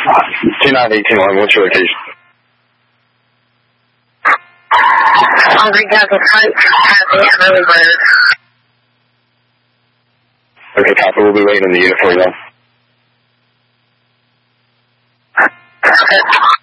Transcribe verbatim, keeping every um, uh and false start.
two nine eighteen one, what's your location? On Green Castle Front, passing at Early Bird. Okay, copy. We'll be waiting in the unit for you then. Okay.